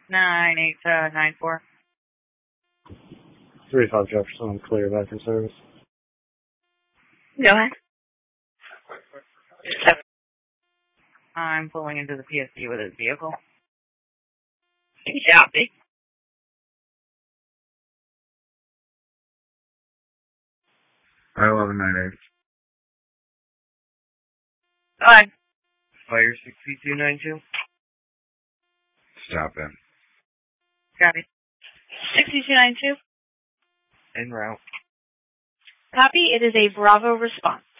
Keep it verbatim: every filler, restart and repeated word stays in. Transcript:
nine eight uh, nine four. three five Jefferson, I'm clear back in service. Go ahead. I'm pulling into the P S D with his vehicle. Copy. I eleven nine eight. Go ahead. Fire sixty-two ninety-two. Stop in. Copy. sixty-two ninety-two. En route. Copy. It is a Bravo response.